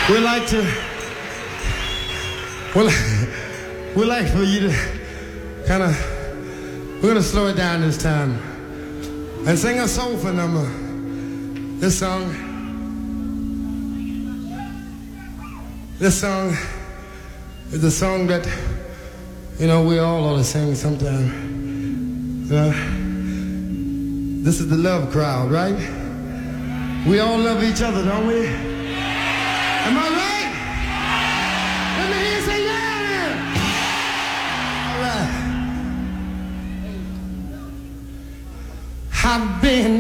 We like to, we like for you to kind of, we're going to slow it down this time and sing a soulful number. This song is a song that, you know, we all ought to sing sometime. This is the love crowd, right? We all love each other, don't we? Am I right? Let me hear you say yeah. All right. I've been